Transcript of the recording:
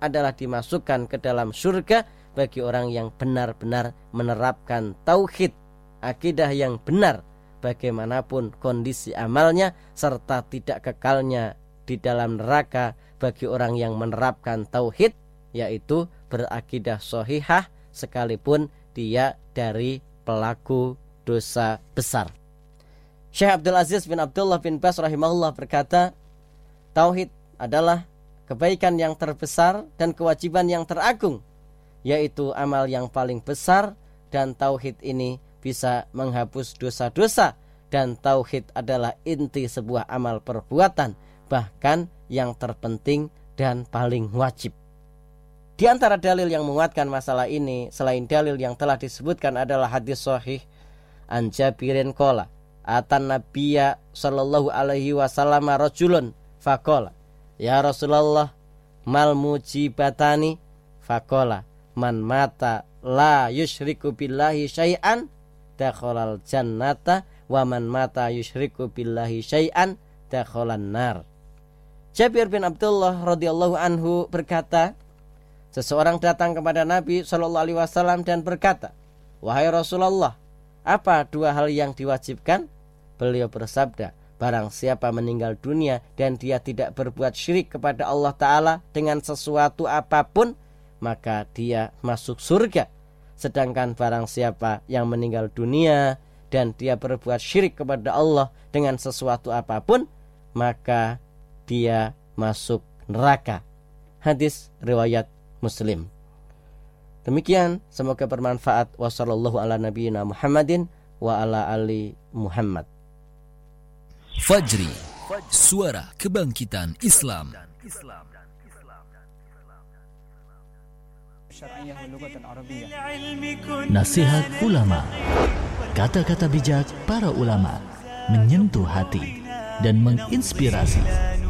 adalah dimasukkan ke dalam surga bagi orang yang benar-benar menerapkan tauhid, akidah yang benar bagaimanapun kondisi amalnya, serta tidak kekalnya di dalam neraka bagi orang yang menerapkan tauhid, yaitu berakidah shahihah sekalipun dia dari pelaku dosa besar. Syekh Abdul Aziz bin Abdullah bin Baz rahimahullah berkata, tauhid adalah kebaikan yang terbesar dan kewajiban yang teragung, yaitu amal yang paling besar, dan tauhid ini bisa menghapus dosa-dosa, dan tauhid adalah inti sebuah amal perbuatan, bahkan yang terpenting dan paling wajib. Di antara dalil yang menguatkan masalah ini selain dalil yang telah disebutkan adalah hadis sahih an Jabirin qala atan nabiyya sallallahu alaihi wasallam rajulun faqala ya Rasulullah mal mujibatani faqala man mata la yusyriku billahi syai'an dakhalal jannata wa man mata yusyriku billahi syai'an dakhalan nar. Jabir bin Abdullah radhiyallahu anhu berkata, seseorang datang kepada Nabi sallallahu alaihi wasallam dan berkata, wahai Rasulullah, apa dua hal yang diwajibkan? Beliau bersabda, barang siapa meninggal dunia dan dia tidak berbuat syirik kepada Allah Ta'ala dengan sesuatu apapun, maka dia masuk surga. Sedangkan barang siapa yang meninggal dunia dan dia berbuat syirik kepada Allah dengan sesuatu apapun, maka dia masuk neraka. Hadis riwayat Muslim. Demikian, semoga bermanfaat. Wassallallahu ala nabiyyina Muhammadin wa ala ali Muhammad. Fajri, suara kebangkitan Islam. Nasihat ulama, kata-kata bijak para ulama menyentuh hati dan menginspirasi.